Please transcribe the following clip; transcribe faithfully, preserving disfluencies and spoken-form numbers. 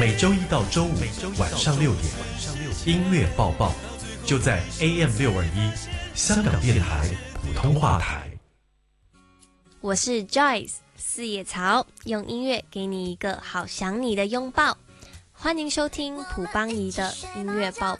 每周一到周五晚上六点，音乐报报就在 A M 六二一香港电台普通话台。 我是 Joyce 四叶草，用音乐给你一个好想你的拥抱。欢迎收听朴邦仪的音乐报